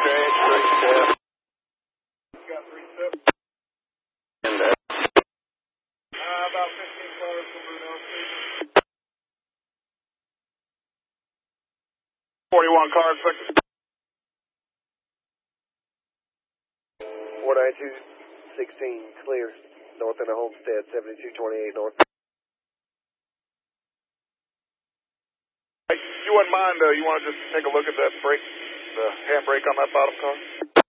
Strange, 3 step. Got 3 steps. And About 15 cars from Brunel Station. 41 cars, sector. 492-16, clear. North into Homestead, 7228 north. Hey, you wouldn't mind, you want to just take a look at that brake, the handbrake on that bottom car?